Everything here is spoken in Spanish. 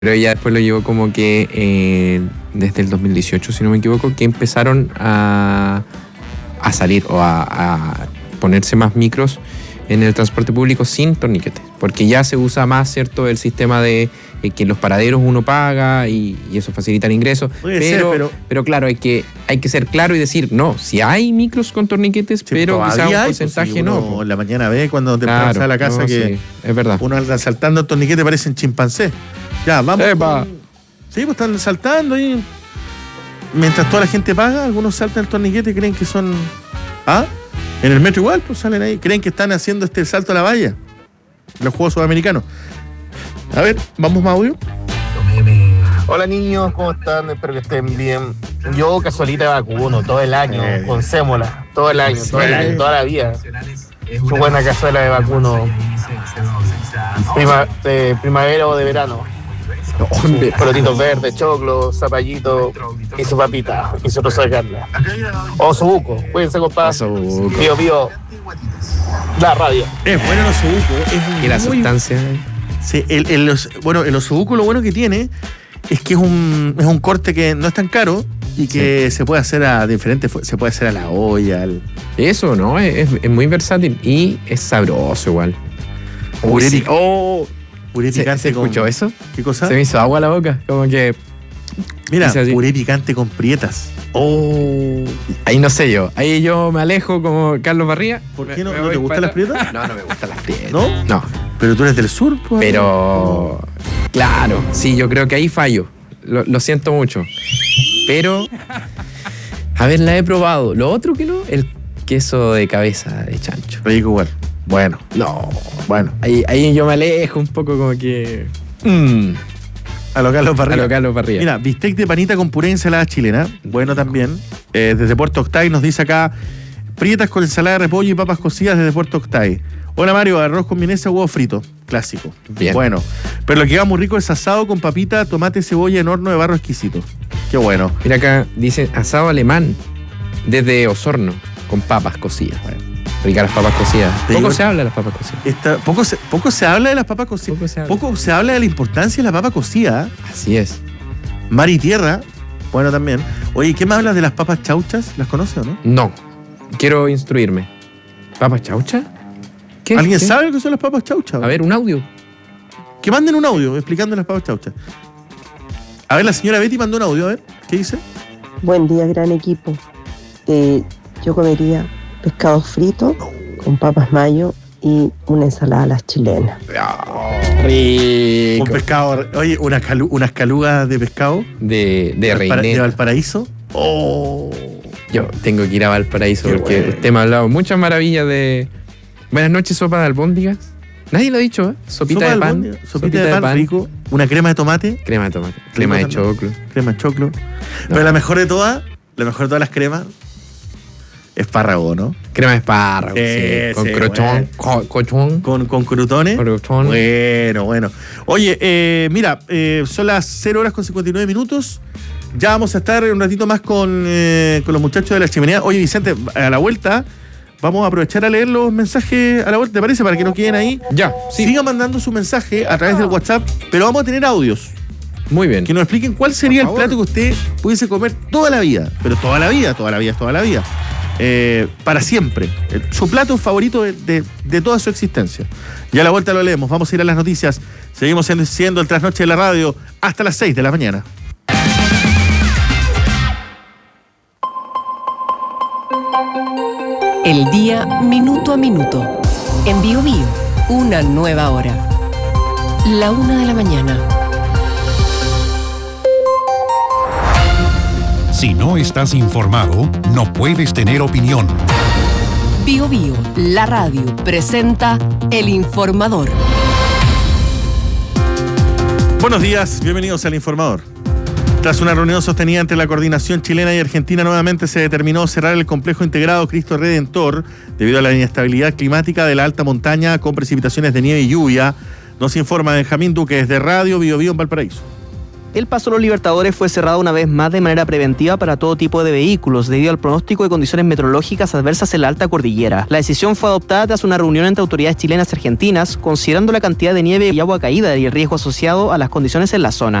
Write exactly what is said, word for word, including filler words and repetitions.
Pero ella después lo llevó como que eh, desde el dos mil dieciocho, si no me equivoco, que empezaron a, a salir o a, a ponerse más micros en el transporte público sin torniquetes, porque ya se usa más, ¿cierto?, el sistema de eh, que en los paraderos uno paga y, y eso facilita el ingreso. Puede pero, ser, pero... pero claro, hay que, hay que ser claro y decir, no, si hay micros con torniquetes, sí, pero quizá un porcentaje pues, si no. Uno, la mañana ve cuando te claro, pasa a la casa no, que sí, es verdad. Uno anda saltando el torniquete, parecen chimpancés. Ya, vamos. Con... Sí, pues están saltando ahí. Mientras toda la gente paga, algunos saltan el torniquete y creen que son... ¿Ah? En el metro igual, pues salen ahí. Creen que están haciendo este salto a la valla. Los Juegos Sudamericanos. A ver, ¿vamos más audio? Hola niños, ¿cómo están? Espero que estén bien. Yo casualita vacuno todo el año, eh. con sémola, todo el año, sí. todo el año, toda la vida. Qué buena cazuela de vacuno. Prima, de primavera o de verano. Porotitos verdes, choclo, zapallito y su papita y su trozo de carne. O su buco, cuídense, compadre. Pío, pío, la radio. Es bueno el osobuco. Es y la muy... sustancia. Sí, el, el, el, bueno, el osobuco lo bueno que tiene es que es un, es un corte que no es tan caro y que sí. se puede hacer a diferentes, se puede hacer a la olla. Al... Eso, ¿no? Es, es muy versátil y es sabroso igual. Puré sí. Oh, puré picante. ¿Se, ¿se con... escuchó eso? ¿Qué cosa? Se me hizo agua a la boca, como que... Mira, puré picante con prietas. Oh, ahí no sé yo. Ahí yo me alejo como Carlos Barría. ¿Por qué no? ¿No te gustan las prietas? No, no me gustan las prietas. ¿No? No. Pero tú eres del sur, pues. Pero, claro, sí, yo creo que ahí fallo. Lo, lo siento mucho. Pero, a ver, la he probado. Lo otro que no, el queso de cabeza de chancho. Rico igual. Bueno. No, bueno. Ahí, ahí yo me alejo un poco como que... Mmm. A lo Carlos Barría. A lo Carlos Barría. Mira, bistec de panita con puré y ensalada chilena. Bueno también. Eh, desde Puerto Octay nos dice acá, prietas con ensalada de repollo y papas cocidas desde Puerto Octay. Hola Mario, arroz con vienesa, huevo frito. Clásico. Bien. Bueno. Pero lo que va muy rico es asado con papita, tomate, cebolla en horno de barro exquisito. Qué bueno. Mira acá, dice asado alemán desde Osorno con papas cocidas. Bueno. Ricas las papas cocidas. Poco digo, se habla de las papas cocidas. Esta, poco, se, poco se habla de las papas cocidas. Poco se habla, poco se habla de la importancia de la papa cocida. Así es. Mar y tierra, bueno también. Oye, ¿qué me hablas de las papas chauchas? ¿Las conoces o no? No. Quiero instruirme. ¿Papas chauchas? ¿Qué? ¿Alguien ¿Qué? sabe lo que son las papas chauchas? A ver, un audio. Que manden un audio explicando las papas chauchas. A ver, la señora Betty mandó un audio, a ver, ¿qué dice? Buen día, gran equipo. Eh, yo comería pescado frito con papas mayo y una ensalada a las chilenas. Oh, rico. Un pescado, oye, unas, calu, unas calugas de pescado. De, de Reineta. De Valparaíso. Oh. Yo tengo que ir a Valparaíso Qué porque bueno. usted me ha hablado muchas maravillas de... Buenas noches, sopa de albóndigas. Nadie lo ha dicho, ¿eh? Sopita sopa de pan. Sopita, Sopita de, de pan, pan, rico. Una crema de tomate. Crema de tomate. Crema de choclo. Crema de choclo. No. Pero la mejor de todas, la mejor de todas las cremas, espárrago, ¿no? Crema de espárrago, sí. sí. Con sí, crotón. Bueno. Con, con, con crutones. Crotón. Bueno, bueno. Oye, eh, mira, eh, son las cero horas con cincuenta y nueve minutos. Ya vamos a estar un ratito más con, eh, con los muchachos de la chimenea. Oye, Vicente, a la vuelta vamos a aprovechar a leer los mensajes a la vuelta, ¿te parece? Para que no queden ahí. Ya, sí. Sigan mandando su mensaje a través del WhatsApp, pero vamos a tener audios. Muy bien. Que nos expliquen cuál sería el plato que usted pudiese comer toda la vida. Pero toda la vida, toda la vida, toda la vida. Eh, para siempre. Su plato favorito de, de, de toda su existencia. Ya a la vuelta lo leemos. Vamos a ir a las noticias. Seguimos siendo, siendo el trasnoche de la radio hasta las seis de la mañana. El día minuto a minuto. En Bio Bio, una nueva hora. La una de la mañana. Si no estás informado, no puedes tener opinión. Bio Bio, la radio, presenta El Informador. Buenos días, bienvenidos al Informador. Tras una reunión sostenida entre la coordinación chilena y argentina, nuevamente se determinó cerrar el complejo integrado Cristo Redentor debido a la inestabilidad climática de la alta montaña con precipitaciones de nieve y lluvia. Nos informa Benjamín Duque desde Radio Bio Bio en Valparaíso. El Paso a los Libertadores fue cerrado una vez más de manera preventiva para todo tipo de vehículos debido al pronóstico de condiciones meteorológicas adversas en la alta cordillera. La decisión fue adoptada tras una reunión entre autoridades chilenas y argentinas, considerando la cantidad de nieve y agua caída y el riesgo asociado a las condiciones en la zona.